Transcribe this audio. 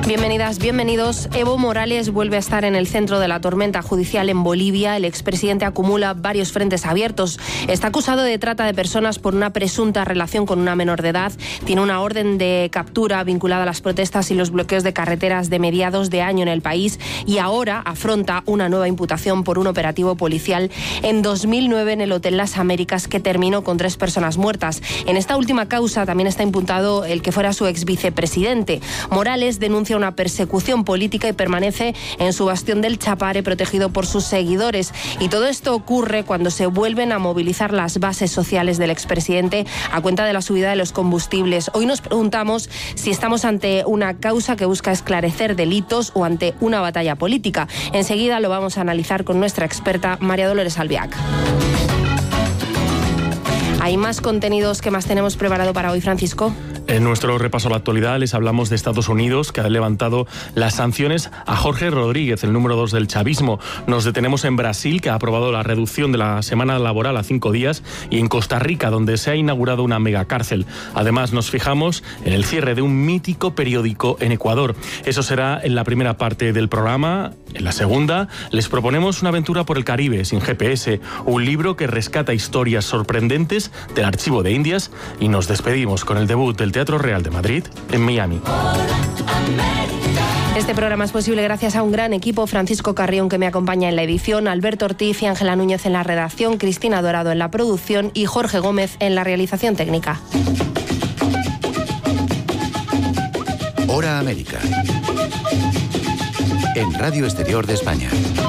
Bienvenidas, bienvenidos. Evo Morales vuelve a estar en el centro de la tormenta judicial en Bolivia. El expresidente acumula varios frentes abiertos. Está acusado de trata de personas por una presunta relación con una menor de edad. Tiene una orden de captura vinculada a las protestas y los bloqueos de carreteras de mediados de año en el país y ahora afronta una nueva imputación por un operativo policial en 2009 en el Hotel Las Américas que terminó con 3 personas muertas. En esta última causa también está imputado el que fuera su ex vicepresidente. Morales denuncia una persecución política y permanece en su bastión del Chapare protegido por sus seguidores. Y todo esto ocurre cuando se vuelven a movilizar las bases sociales del expresidente a cuenta de la subida de los combustibles. Hoy nos preguntamos si estamos ante una causa que busca esclarecer delitos o ante una batalla política. Enseguida lo vamos a analizar con nuestra experta María Dolores Albiac. ¿Hay más contenidos que más tenemos preparado para hoy, Francisco? En nuestro repaso a la actualidad les hablamos de Estados Unidos, que ha levantado las sanciones a Jorge Rodríguez, el número 2 del chavismo. Nos detenemos en Brasil, que ha aprobado la reducción de la semana laboral a 5 días, y en Costa Rica, donde se ha inaugurado una megacárcel. Además, nos fijamos en el cierre de un mítico periódico en Ecuador. Eso será en la primera parte del programa. En la segunda, les proponemos una aventura por el Caribe, sin GPS, un libro que rescata historias sorprendentes del Archivo de Indias, y nos despedimos con el debut del Teatro Real de Madrid en Miami. Este programa es posible gracias a un gran equipo: Francisco Carrión, que me acompaña en la edición, Alberto Ortiz y Ángela Núñez en la redacción, Cristina Dorado en la producción y Jorge Gómez en la realización técnica. Hora América. En Radio Exterior de España.